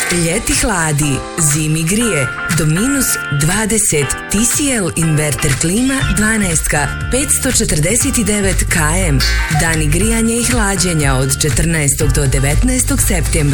Ljeti hladi, zimi grije, do minus 20, TCL inverter klima 12, 549 km. Dani grijanja i hlađenja od 14. do 19. septembra.